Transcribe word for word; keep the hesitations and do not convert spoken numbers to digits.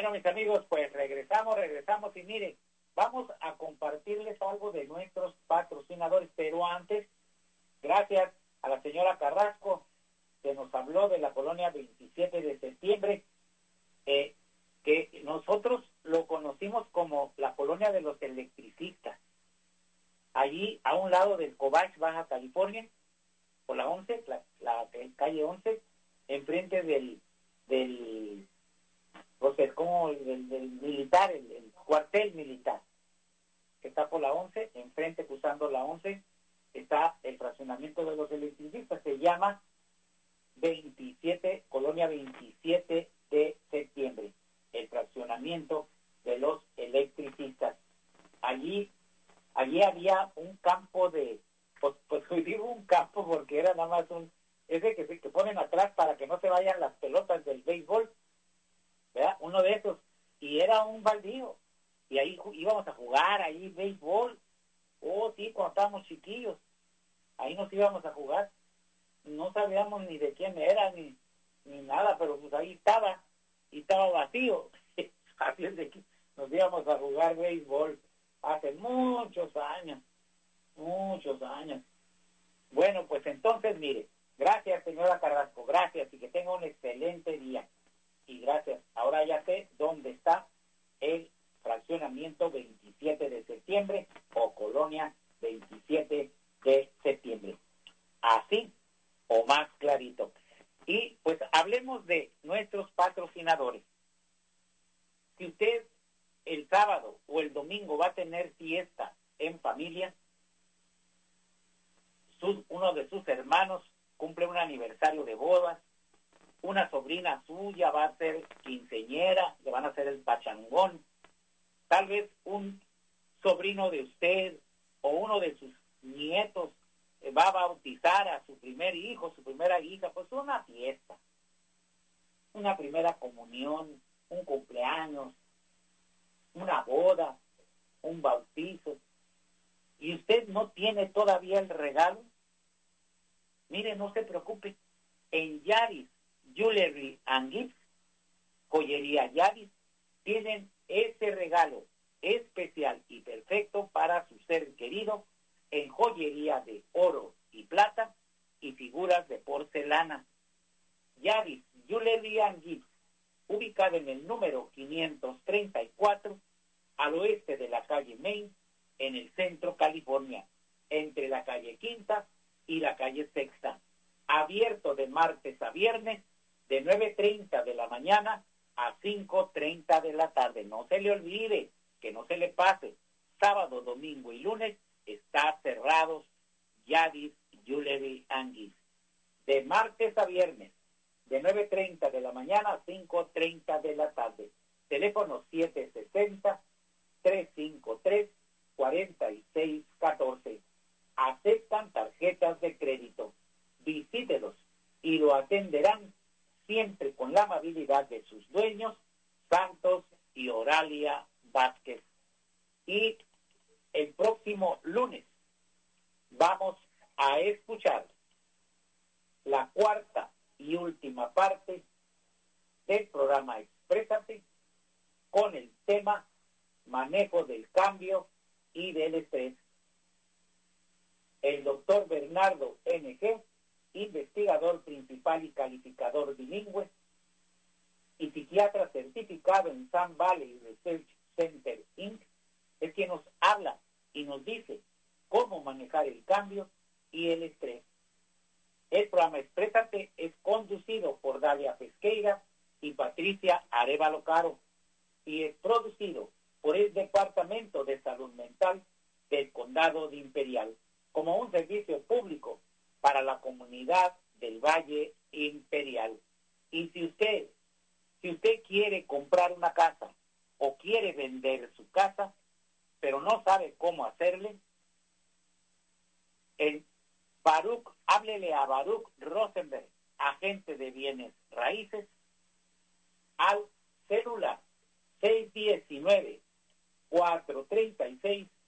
Bueno, mis amigos, pues regresamos, regresamos y miren, vamos a compartirles algo de nuestros patrocinadores, pero antes, gracias a la señora Carrasco, que nos habló de la colonia veintisiete de septiembre, eh, que nosotros lo conocimos como la colonia de los electricistas. Allí, a un lado del Cobach, Baja California, por la once, la, la calle once, enfrente del, del, pues, como del, del militar, el, el cuartel militar, que está por la once, enfrente, cruzando la once, está el fraccionamiento de los electricistas, se llama veintisiete, colonia veintisiete de septiembre, el fraccionamiento de los electricistas. Allí, allí había un campo de, pues, pues digo un campo porque era nada más un, ese que, que ponen atrás para que no se vayan las pelotas del béisbol, ¿verdad? Uno de esos, y era un baldío, y ahí íbamos a jugar, ahí béisbol, oh sí, cuando estábamos chiquillos, ahí nos íbamos a jugar, no sabíamos ni de quién era, ni, ni nada, pero pues ahí estaba, y estaba vacío, así es de que nos íbamos a jugar béisbol, hace muchos años, muchos años. Bueno, pues entonces, mire, gracias señora Carrasco, gracias, y que tenga un excelente día. Y gracias, ahora ya sé dónde está el fraccionamiento veintisiete de septiembre o colonia veintisiete de septiembre. Así o más clarito. Y pues hablemos de nuestros patrocinadores. Si usted el sábado o el domingo va a tener fiesta en familia, sus, uno de sus hermanos cumple un aniversario de bodas, una sobrina suya va a ser quinceñera, le van a hacer el pachangón, tal vez un sobrino de usted o uno de sus nietos va a bautizar a su primer hijo, su primera hija, pues una fiesta, una primera comunión, un cumpleaños, una boda, un bautizo, y usted no tiene todavía el regalo, mire, no se preocupe, en Yaris Jewelry and Gifts, joyería Yaris, tienen ese regalo especial y perfecto para su ser querido en joyería de oro y plata y figuras de porcelana. Yaris Jewelry and Gifts, ubicado en el número quinientos treinta y cuatro, al oeste de la calle Main, en el centro California, entre la calle Quinta y la calle Sexta. Abierto de martes a viernes, de nueve treinta de la mañana a cinco treinta de la tarde. No se le olvide, que no se le pase. Sábado, domingo y lunes está cerrados Yaris Jewelry and Gifts. De martes a viernes, de nueve treinta de la mañana a cinco treinta de la tarde. Teléfono siete sesenta, trescientos cincuenta y tres, cuarenta y seis catorce. Aceptan tarjetas de crédito. Visítelos y lo atenderán siempre con la amabilidad de sus dueños, Santos y Oralia Vázquez. Y el próximo lunes vamos a escuchar la cuarta y última parte del programa Exprésate con el tema manejo del cambio y del estrés. El doctor Bernardo N G, investigador principal y calificador bilingüe, y psiquiatra certificado en Sun Valley Research Center incorporated, es quien nos habla y nos dice cómo manejar el cambio y el estrés. El programa Exprésate es conducido por Dalia Pesqueira y Patricia Arevalo Caro y es producido por el Departamento de Salud Mental del Condado de Imperial como un servicio público para la comunidad del Valle Imperial. Y si usted, si usted quiere comprar una casa o quiere vender su casa, pero no sabe cómo hacerle, el Baruch, háblele a Baruch Rosenberg, agente de bienes raíces, al celular seis uno nueve, cuatro tres seis,